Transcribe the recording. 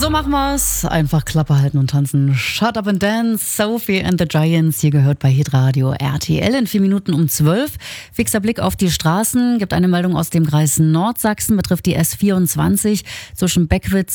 So machen wir's. Einfach Klappe halten und tanzen. Shut up and dance. Sophie and the Giants. Hier gehört bei Hitradio RTL in 4 Minuten um 12. Fixer Blick auf die Straßen. Gibt eine Meldung aus dem Kreis Nordsachsen. Betrifft die S24 zwischen Beckwitz